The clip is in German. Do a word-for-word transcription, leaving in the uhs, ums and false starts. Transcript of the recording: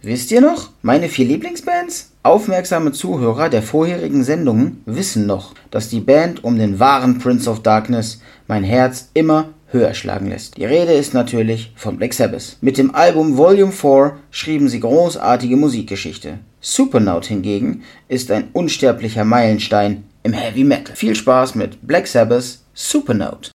Wisst ihr noch? Meine vier Lieblingsbands? Aufmerksame Zuhörer der vorherigen Sendungen wissen noch, dass die Band um den wahren Prince of Darkness mein Herz immer höher schlagen lässt. Die Rede ist natürlich von Black Sabbath. Mit dem Album Volume vier schrieben sie großartige Musikgeschichte. Supernaut hingegen ist ein unsterblicher Meilenstein im Heavy Metal. Viel Spaß mit Black Sabbath Supernaut.